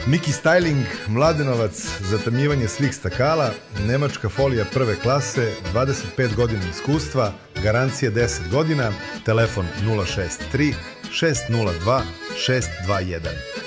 Miki Styling, Mladenovac, zatamnjivanje svih stakala, nemačka folija prve klase, 25 godina iskustva, garancija 10 godina, telefon 063 602 621.